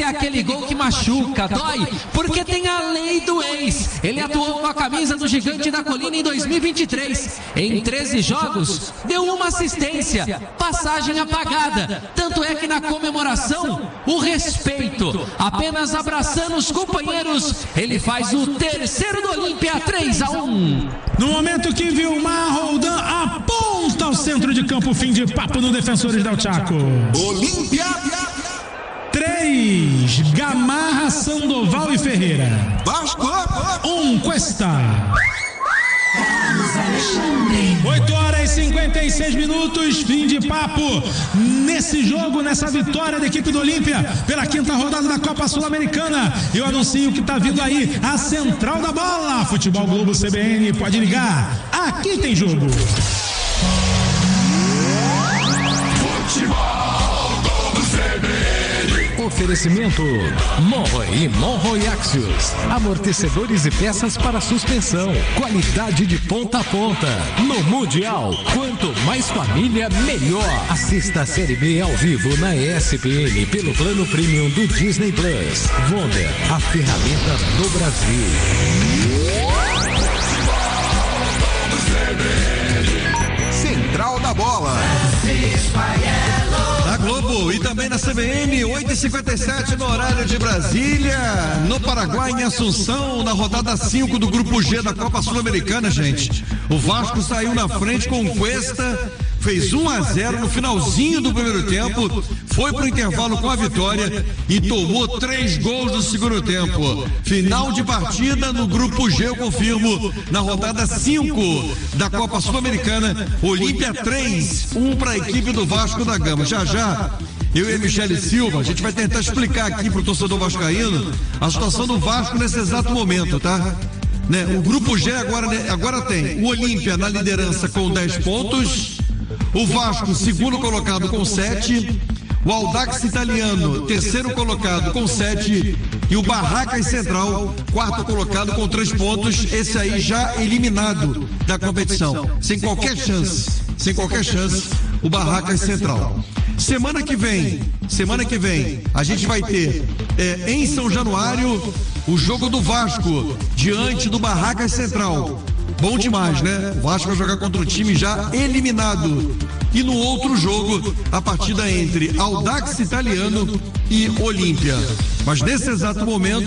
aquele gol que machuca, dói, porque tem a lei do ex. Ele atuou com a camisa do Gigante da Colina em 2023. Em 13 jogos, deu uma assistência, passagem apagada. Tanto é que na comemoração, o respeito, apenas abraçando os companheiros, ele faz o terceiro do Olímpia, 3-1. No momento que Vilmar Roldan aponta ao centro de campo, fim de papo no Defensores del Chaco. Olímpia 3, Gamarra, Sandoval e Ferreira. Vasco 1, Cuesta. 8h56, fim de papo nesse jogo, nessa vitória da equipe do Olímpia pela 5ª rodada da Copa Sul-Americana. Eu anuncio que tá vindo aí a Central da Bola. Futebol Globo CBN, pode ligar, aqui tem jogo. Oferecimento Monroe e Monroe Axios, amortecedores e peças para suspensão, qualidade de ponta a ponta. No Mundial, quanto mais família, melhor. Assista a Série B ao vivo na ESPN pelo plano premium do Disney Plus. Wonder, a ferramenta do Brasil. Central da Bola. Na Globo e também na CBN, 8h57 no horário de Brasília, no Paraguai, em Assunção, na rodada 5 do Grupo G da Copa Sul-Americana, gente. O Vasco saiu na frente com o Cuesta, fez 1-0 no finalzinho do primeiro tempo, foi pro intervalo com a vitória e tomou 3 gols no segundo tempo. Final de partida no Grupo G, eu confirmo, na rodada 5 da Copa Sul-Americana, Olímpia 3, 1 para a equipe do Vasco da Gama. Já eu e a Michele Silva, a gente vai tentar explicar aqui pro torcedor vascaíno a situação do Vasco nesse exato momento, tá? Né? O Grupo G agora tem o Olímpia na liderança com 10 pontos, o Vasco segundo colocado com 7, o Audax Italiano terceiro colocado com 7 e o Barracas Central quarto colocado com 3 pontos, esse aí já eliminado da competição, sem qualquer chance, o Barracas Central. Semana que vem, a gente vai ter em São Januário o jogo do Vasco diante do Barracas Central. Bom demais, né? O Vasco vai jogar contra o time já eliminado. E no outro jogo, a partida entre Audax Italiano e Olímpia. Mas nesse exato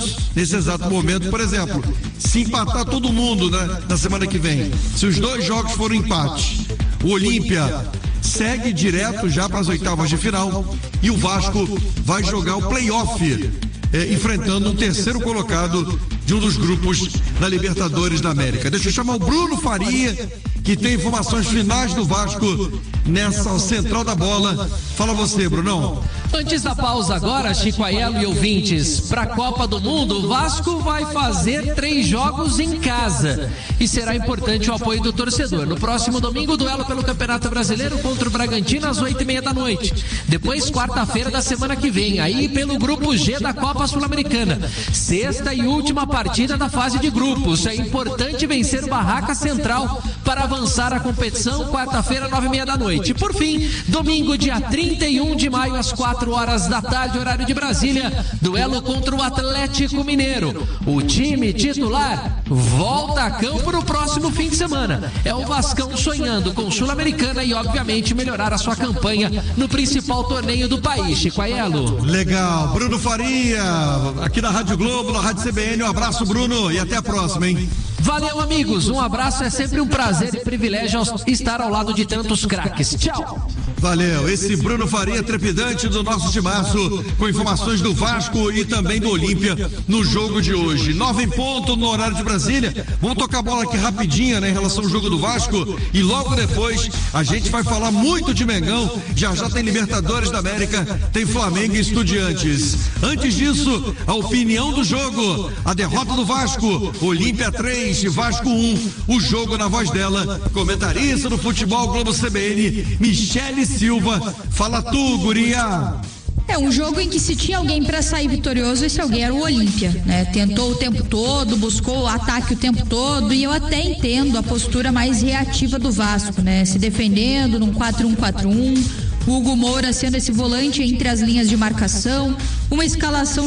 momento, por exemplo, se empatar todo mundo, né, na semana que vem, se os 2 jogos forem empate, o Olímpia segue direto já para as oitavas de final e o Vasco vai jogar o play-off, enfrentando o terceiro colocado de um dos grupos da Libertadores da América. Deixa eu chamar o Bruno Faria, que tem informações finais do Vasco nessa Central da Bola. Fala você, Brunão. Antes da pausa agora, Chico Aiello e ouvintes, para a Copa do Mundo, o Vasco vai fazer 3 jogos em casa e será importante o apoio do torcedor. No próximo domingo, duelo pelo Campeonato Brasileiro contra o Bragantino às 8h30 da noite. Depois, quarta-feira da semana que vem, aí pelo Grupo G da Copa Sul-Americana. Sexta e última partida da fase de grupos. É importante vencer o Barraca Central para avançar a competição, quarta-feira, 9h30 da noite. Por fim, domingo, dia 31 de maio, às 4h da tarde, horário de Brasília, duelo contra o Atlético Mineiro. O time titular volta a campo no próximo fim de semana. É o Vascão sonhando com Sul-Americana e, obviamente, melhorar a sua campanha no principal torneio do país. Chico Aiello. Legal. Bruno Faria, aqui na Rádio Globo, na Rádio CBN. Um abraço, Bruno, e até a próxima, hein? Valeu, amigos. Um abraço, é sempre um prazer e privilégio estar ao lado de tantos craques. Tchau. Valeu, esse Bruno Faria, trepidante do nosso timaço, com informações do Vasco e também do Olímpia no jogo de hoje. 9 em ponto no horário de Brasília. Vamos tocar a bola aqui rapidinho, né, em relação ao jogo do Vasco, e logo depois a gente vai falar muito de Mengão. Já tem Libertadores da América, tem Flamengo e Estudiantes. Antes disso, a opinião do jogo, a derrota do Vasco, Olímpia 3, Vasco 1, o jogo na voz dela, comentarista do Futebol Globo CBN, Michele Silva. Fala tu, guria. É um jogo em que se tinha alguém para sair vitorioso, esse alguém era o Olímpia, né? Tentou o tempo todo, buscou o ataque o tempo todo, e eu até entendo a postura mais reativa do Vasco, né? Se defendendo num 4-1-4-1, o Hugo Moura sendo esse volante entre as linhas de marcação, uma escalação